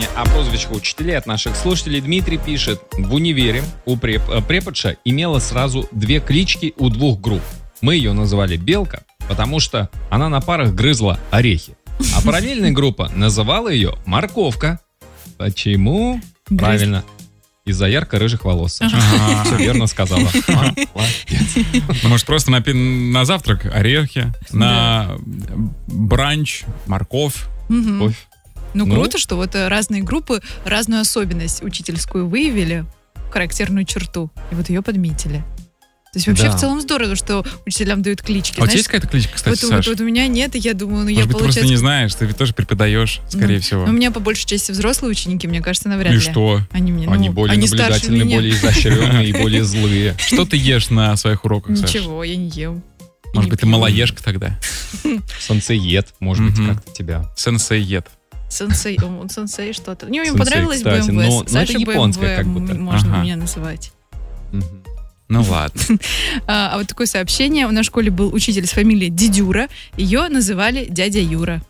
о прозвищах учителей от наших слушателей. Дмитрий пишет: в универе у преподша имела сразу 2 клички у 2 групп. Мы ее называли Белка, потому что она на парах грызла орехи. А параллельная группа называла ее Морковка. Почему? Правильно. Из-за ярко-рыжих волос. Все верно сказала. Молодец. Может, просто на завтрак орехи, на бранч морковь. Ну, круто, что вот разные группы разную особенность учительскую выявили, характерную черту, и вот ее подметили. То есть вообще в целом здорово, что учителям дают клички. А у тебя есть какая-то кличка, кстати, Саш? Вот у меня нет, и я думаю, Может быть, просто не знаешь, ты ведь тоже преподаешь, скорее всего. У меня по большей части взрослые ученики, мне кажется, навряд ли. И что? Они более наблюдательные, более изощренные и более злые. Что ты ешь на своих уроках, Саш? Ничего, я не ем. Может быть, ты малоежка тогда? Сенсеед, может быть, как-то тебя. Сенсеед. Сенсей что-то. Мне понравилось BMW. Но это японское как будто. Можно меня называть. Ну ладно. А вот такое сообщение. У нас в школе был учитель с фамилией Дидюра. Ее называли дядя Юра.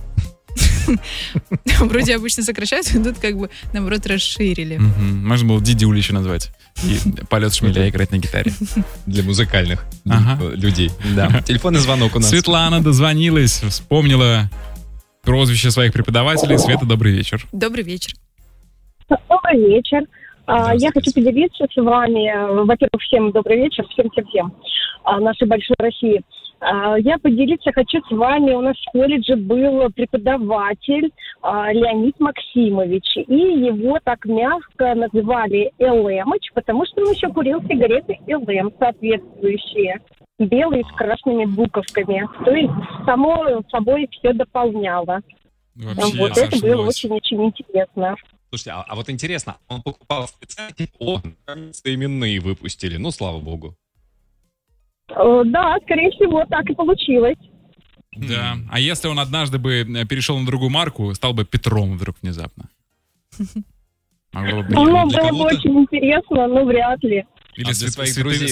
Вроде обычно сокращают, но тут как бы, наоборот, расширили. Можно было Дидюль еще назвать. И полет шмеля играть на гитаре. Для музыкальных людей. Да. Телефонный звонок у нас. Светлана дозвонилась, вспомнила прозвище своих преподавателей. Света, добрый вечер. Добрый вечер. Добрый вечер. Я хочу поделиться с вами, во-первых, всем добрый вечер, всем нашей большой России. Я поделиться хочу с вами, у нас в колледже был преподаватель Леонид Максимович, и его так мягко называли ЛМыч, потому что он еще курил сигареты ЛМ соответствующие, белые с красными буковками, то есть само собой все дополняло. Вообще, вот это было очень-очень интересно. Слушайте, а вот интересно, он покупал специально, именные выпустили, ну, слава богу. Да, скорее всего, так и получилось. Да, а если он однажды бы перешел на другую марку, стал бы Петром вдруг внезапно? Было бы очень интересно, но вряд ли. Или для своих друзей